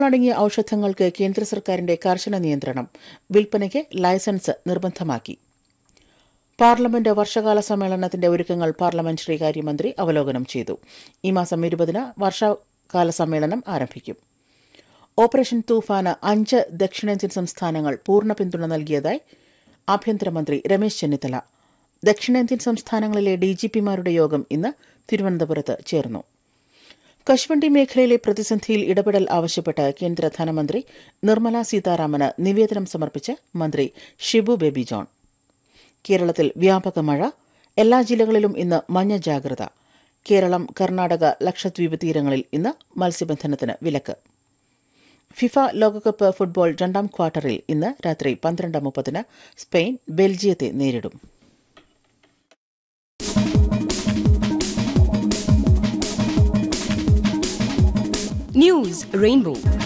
അടങ്ങിയ ഔഷധങ്ങൾക്ക് കേന്ദ്ര സർക്കാരിന്റെ കർശന നിയന്ത്രണം. വിൽപ്പനയ്ക്ക് ലൈസൻസ് നിർബന്ധമാക്കി. പാർലമെന്റ് വർഷകാല സമ്മേളനത്തിന്റെ ഒരുക്കങ്ങൾ പാർലമെന്ററി കാര്യമന്ത്രി അവലോകനം ചെയ്തു. ഈ മാസം 20-ന് വർഷകാല സമ്മേളനം ആരംഭിക്കും. ഓപ്പറേഷൻ തൂഫാന് 5 ദക്ഷിണേന്ത്യൻ സംസ്ഥാനങ്ങൾ പൂർണ്ണ പിന്തുണ നൽകിയതായി ആഭ്യന്തരമന്ത്രി രമേശ് ചെന്നിത്തല. ദക്ഷിണേന്ത്യൻ സംസ്ഥാനങ്ങളിലെ ഡിജിപിമാരുടെ യോഗം ഇന്ന് തിരുവനന്തപുരത്ത് ചേർന്നു. കശുവണ്ടി മേഖലയിലെ പ്രതിസന്ധിയിൽ ഇടപെടൽ ആവശ്യപ്പെട്ട് കേന്ദ്ര ധനമന്ത്രി നിർമ്മല സീതാരാമന് നിവേദനം സമർപ്പിച്ച് മന്ത്രി ഷിബു ബേബി ജോൺ. കേരളത്തിൽ വ്യാപക മഴ. എല്ലാ ജില്ലകളിലും ഇന്ന് മഞ്ഞ ജാഗ്രത. കേരളം, കർണാടക, ലക്ഷദ്വീപ് തീരങ്ങളിൽ ഇന്ന് മത്സ്യബന്ധനത്തിന് വിലക്ക്. ഫിഫ ലോകകപ്പ് ഫുട്ബോൾ 2ാം ക്വാർട്ടറിൽ ഇന്ന് രാത്രി 12:30-ന് സ്പെയിൻ ബെൽജിയത്തെ നേരിടും. News Rainbow.